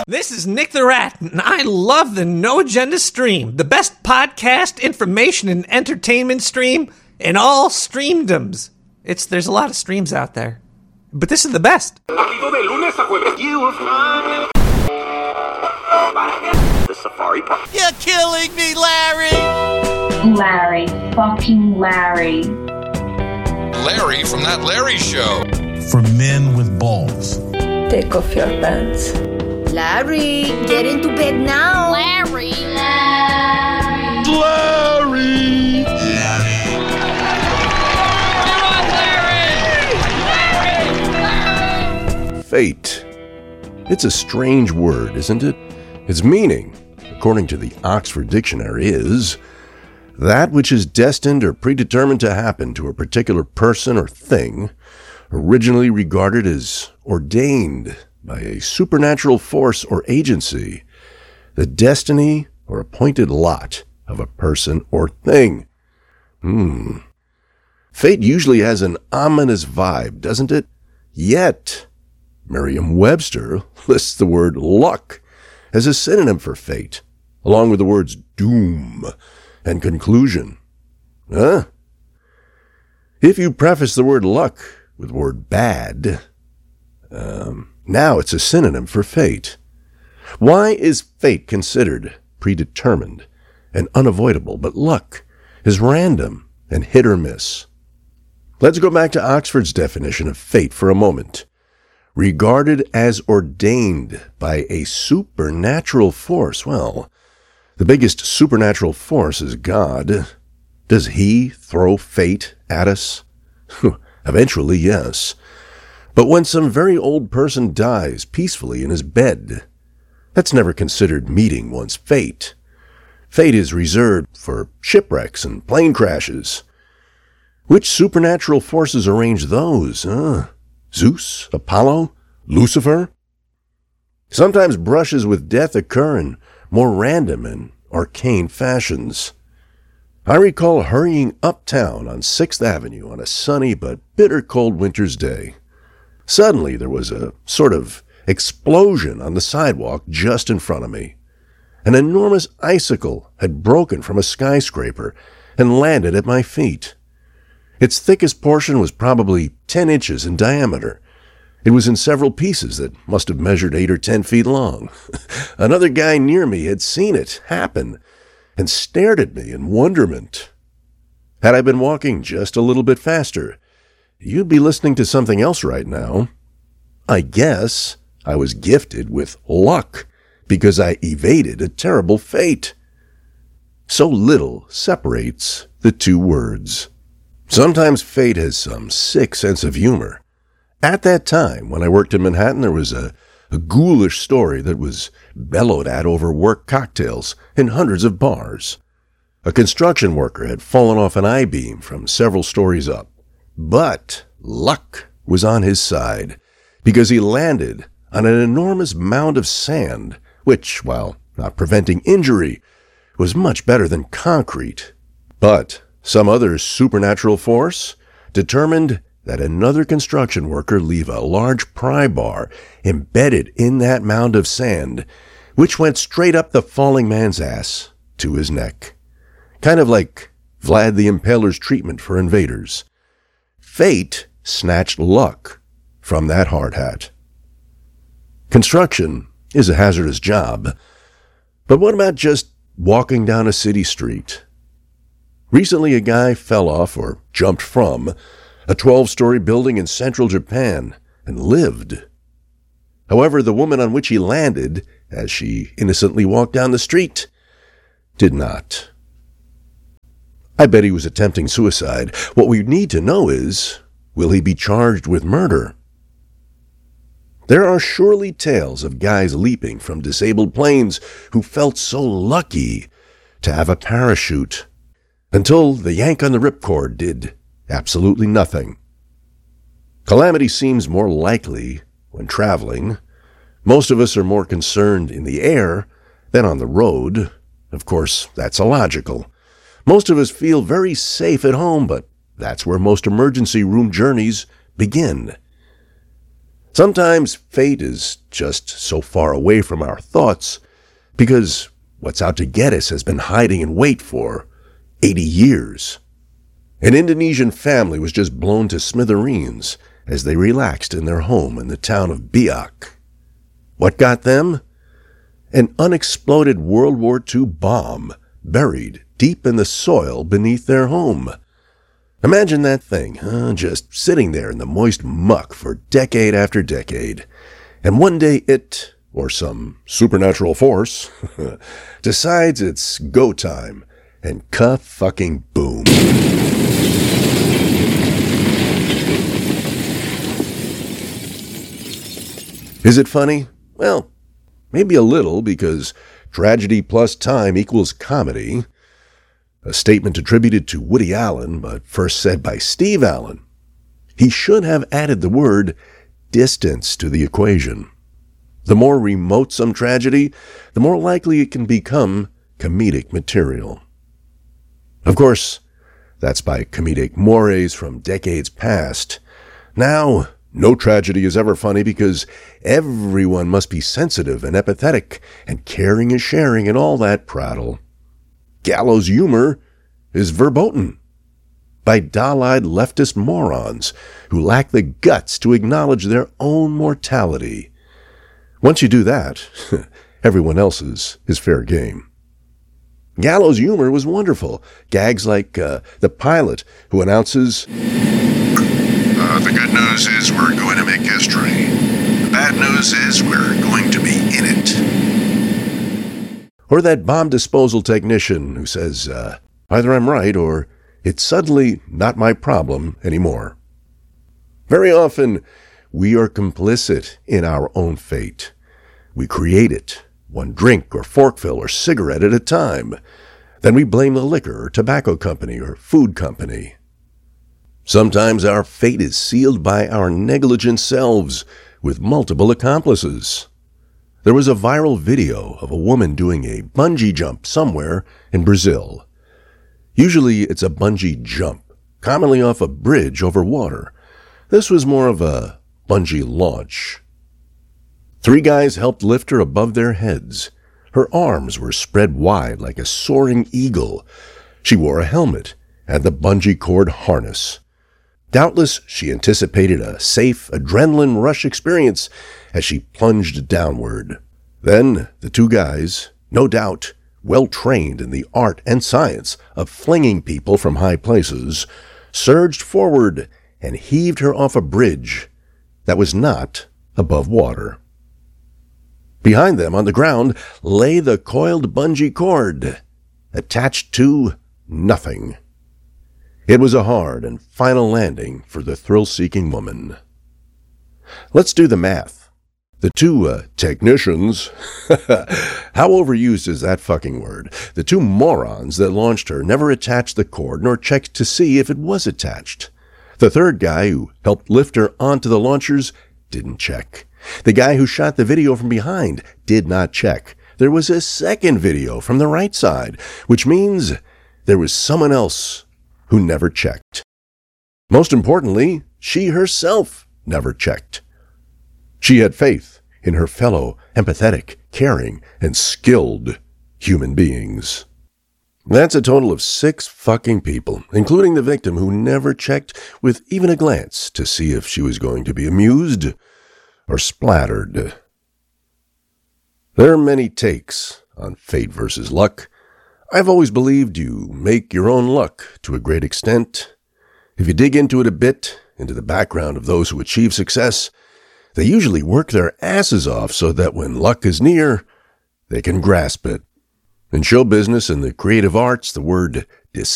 This is Nick the Rat, and I love the No Agenda Stream, the best podcast, information, and entertainment stream in all streamdoms. There's a lot of streams out there, but this is the best. The Safari Park. You're killing me, Larry! Larry. Fucking Larry. Larry from That Larry Show. For men with balls. Take off your pants. Larry, get into bed now. Larry. Larry! Fate. It's a strange word, isn't it? Its meaning, according to the Oxford Dictionary, is that which is destined or predetermined to happen to a particular person or thing, originally regarded as ordained by a supernatural force or agency, the destiny or appointed lot of a person or thing. Fate usually has an ominous vibe, doesn't it? Yet, Merriam-Webster lists the word luck as a synonym for fate, along with the words doom and conclusion. If you preface the word luck with the word bad, now it's a synonym for fate. Why is fate considered predetermined and unavoidable, but luck is random and hit or miss? Let's go back to Oxford's definition of fate for a moment. Regarded as ordained by a supernatural force. Well, the biggest supernatural force is God. Does he throw fate at us? Eventually, yes. But when some very old person dies peacefully in his bed, that's never considered meeting one's fate. Fate is reserved for shipwrecks and plane crashes. Which supernatural forces arrange those, Zeus, Apollo, Lucifer? Sometimes brushes with death occur in more random and arcane fashions. I recall hurrying uptown on 6th Avenue on a sunny but bitter cold winter's day. Suddenly there was a sort of explosion on the sidewalk just in front of me. An enormous icicle had broken from a skyscraper and landed at my feet. Its thickest portion was probably 10 inches in diameter. It was in several pieces that must have measured 8 or 10 feet long. Another guy near me had seen it happen and stared at me in wonderment. Had I been walking just a little bit faster, you'd be listening to something else right now. I guess I was gifted with luck because I evaded a terrible fate. So little separates the two words. Sometimes fate has some sick sense of humor. At that time, when I worked in Manhattan, there was a ghoulish story that was bellowed at over work cocktails in hundreds of bars. A construction worker had fallen off an I-beam from several stories up. But luck was on his side, because he landed on an enormous mound of sand, which, while not preventing injury, was much better than concrete. But some other supernatural force determined that another construction worker leave a large pry bar embedded in that mound of sand, which went straight up the falling man's ass to his neck. Kind of like Vlad the Impaler's treatment for invaders. Fate snatched luck from that hard hat. Construction is a hazardous job, but what about just walking down a city street? Recently, a guy fell off or jumped from a 12-story building in central Japan and lived. However, the woman on which he landed, as she innocently walked down the street, did not. I bet he was attempting suicide. What we need to know is, will he be charged with murder? There are surely tales of guys leaping from disabled planes who felt so lucky to have a parachute, until the yank on the ripcord did absolutely nothing. Calamity seems more likely when traveling. Most of us are more concerned in the air than on the road. Of course, that's illogical. Most of us feel very safe at home, but that's where most emergency room journeys begin. Sometimes fate is just so far away from our thoughts because what's out to get us has been hiding in wait for 80 years. An Indonesian family was just blown to smithereens as they relaxed in their home in the town of Biak. What got them? An unexploded World War II bomb buried deep in the soil beneath their home. Imagine that thing, just sitting there in the moist muck for decade after decade. And one day it, or some supernatural force, decides it's go time, and ka-fucking boom. Is it funny? Well, maybe a little, because tragedy plus time equals comedy. A statement attributed to Woody Allen, but first said by Steve Allen. He should have added the word distance to the equation. The more remote some tragedy, the more likely it can become comedic material. Of course, that's by comedic mores from decades past. Now, no tragedy is ever funny because everyone must be sensitive and empathetic and caring and sharing and all that prattle. Gallows humor is verboten by dull-eyed leftist morons who lack the guts to acknowledge their own mortality. Once you do that, everyone else's is fair game. Gallows humor was wonderful. Gags like the pilot who announces, the good news is we're going to make history. The bad news is we're going to be in it. Or that bomb disposal technician who says, either I'm right or it's suddenly not my problem anymore. Very often, we are complicit in our own fate. We create it, one drink or forkful or cigarette at a time. Then we blame the liquor or tobacco company or food company. Sometimes our fate is sealed by our negligent selves with multiple accomplices. There was a viral video of a woman doing a bungee jump somewhere in Brazil. Usually it's a bungee jump, commonly off a bridge over water. This was more of a bungee launch. 3 guys helped lift her above their heads. Her arms were spread wide like a soaring eagle. She wore a helmet and the bungee cord harness. Doubtless, she anticipated a safe, adrenaline rush experience as she plunged downward. Then, the 2 guys, no doubt, well-trained in the art and science of flinging people from high places, surged forward and heaved her off a bridge that was not above water. Behind them, on the ground, lay the coiled bungee cord, attached to nothing. It was a hard and final landing for the thrill-seeking woman. Let's do the math. The 2 technicians, how overused is that fucking word? The 2 morons that launched her never attached the cord nor checked to see if it was attached. The 3rd guy who helped lift her onto the launchers didn't check. The guy who shot the video from behind did not check. There was a 2nd video from the right side, which means there was someone else who never checked. Most importantly, she herself never checked. She had faith in her fellow empathetic, caring, and skilled human beings. That's a total of 6 fucking people, including the victim who never checked with even a glance to see if she was going to be amused or splattered. There are many takes on fate versus luck. I've always believed you make your own luck to a great extent. If you dig into it a bit, into the background of those who achieve success, they usually work their asses off so that when luck is near, they can grasp it. In show business and the creative arts, the word